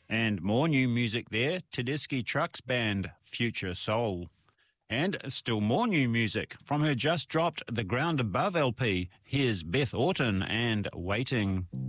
And more new music there, Tedeschi Trucks band Future Soul. And still more new music from her just dropped The Ground Above LP. Here's Beth Orton and Waiting.